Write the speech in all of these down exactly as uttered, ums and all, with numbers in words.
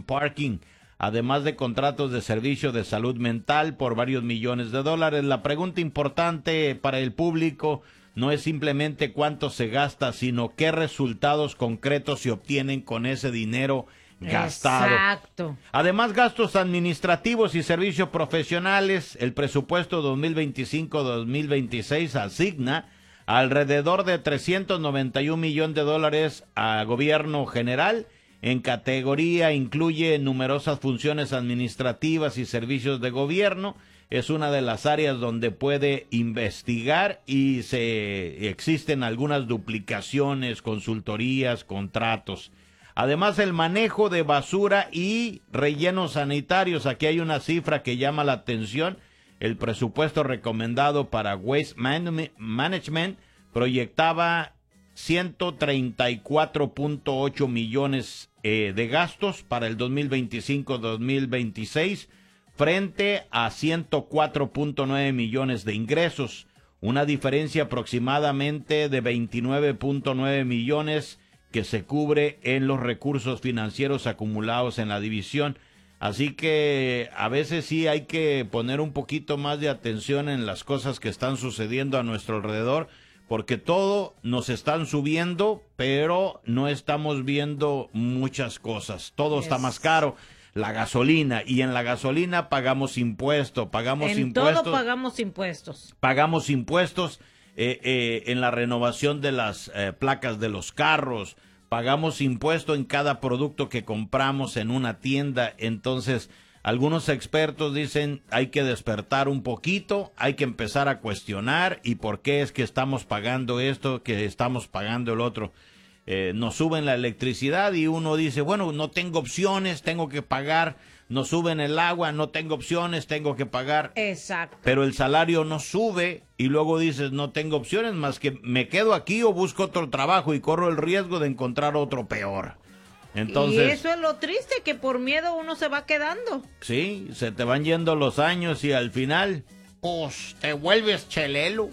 parking, además de contratos de servicio de salud mental por varios millones de dólares. La pregunta importante para el público no es simplemente cuánto se gasta, sino qué resultados concretos se obtienen con ese dinero gastado. Exacto. Además, gastos administrativos y servicios profesionales. El presupuesto dos mil veinticinco dos mil veintiséis asigna alrededor de trescientos noventa y un millones de dólares a gobierno general. En categoría incluye numerosas funciones administrativas y servicios de gobierno. Es una de las áreas donde puede investigar y se existen algunas duplicaciones, consultorías, contratos. Además, el manejo de basura y rellenos sanitarios. Aquí hay una cifra que llama la atención. El presupuesto recomendado para Waste Man- Management proyectaba ciento treinta y cuatro punto ocho millones eh, de gastos para el dos mil veinticinco dos mil veintiséis frente a ciento cuatro punto nueve millones de ingresos, una diferencia aproximadamente de veintinueve punto nueve millones que se cubre en los recursos financieros acumulados en la división. Así que a veces sí hay que poner un poquito más de atención en las cosas que están sucediendo a nuestro alrededor, porque todo nos están subiendo, pero no estamos viendo muchas cosas. Todo está más caro. La gasolina, y en la gasolina pagamos impuestos, pagamos en impuestos. todo pagamos impuestos. Pagamos impuestos eh, eh, en la renovación de las eh, placas de los carros, pagamos impuesto en cada producto que compramos en una tienda. Entonces, algunos expertos dicen hay que despertar un poquito, hay que empezar a cuestionar y por qué es que estamos pagando esto, que estamos pagando el otro. Eh, nos suben la electricidad y uno dice, bueno, no tengo opciones, tengo que pagar. Nos suben el agua, no tengo opciones, tengo que pagar. Exacto. Pero el salario no sube y luego dices, no tengo opciones más que me quedo aquí o busco otro trabajo y corro el riesgo de encontrar otro peor. Entonces, y eso es lo triste, que por miedo uno se va quedando. Sí, se te van yendo los años y al final, pues, te vuelves chelelo.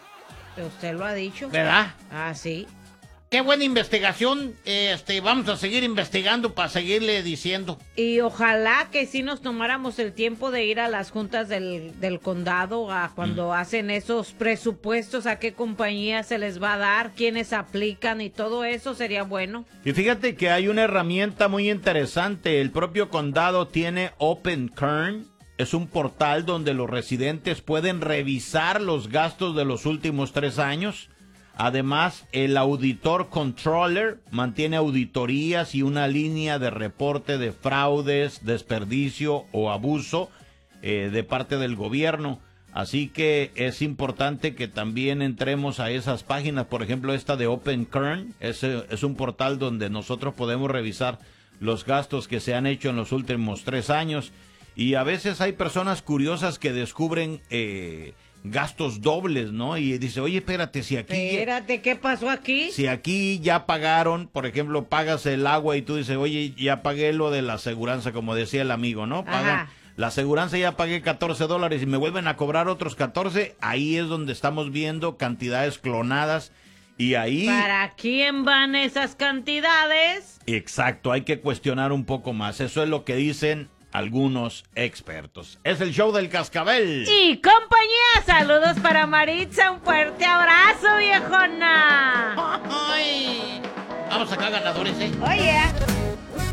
Usted lo ha dicho. ¿Verdad? Ah, sí. Qué buena investigación, este, vamos a seguir investigando para seguirle diciendo. Y ojalá que sí nos tomáramos el tiempo de ir a las juntas del, del condado, a cuando mm. hacen esos presupuestos, a qué compañía se les va a dar, quiénes aplican y todo eso sería bueno. Y fíjate que hay una herramienta muy interesante, el propio condado tiene Open Kern, es un portal donde los residentes pueden revisar los gastos de los últimos tres años. Además, el auditor controller mantiene auditorías y una línea de reporte de fraudes, desperdicio o abuso eh, de parte del gobierno. Así que es importante que también entremos a esas páginas. Por ejemplo, esta de Open Kern es, es un portal donde nosotros podemos revisar los gastos que se han hecho en los últimos tres años. Y a veces hay personas curiosas que descubren Eh, gastos dobles, ¿no? Y dice, oye, espérate, si aquí... Espérate, ¿qué pasó aquí? Si aquí ya pagaron, por ejemplo, pagas el agua y tú dices, oye, ya pagué lo de la aseguranza, como decía el amigo, ¿no? Pagan Ajá. la aseguranza, ya pagué catorce dólares y me vuelven a cobrar otros catorce, ahí es donde estamos viendo cantidades clonadas y ahí... ¿Para quién van esas cantidades? Exacto, hay que cuestionar un poco más, eso es lo que dicen algunos expertos. Es el show del Cascabel. Y compañía, saludos para Maritza, un fuerte abrazo, viejona. Ay, vamos acá, ganadores, ¿eh? Oye.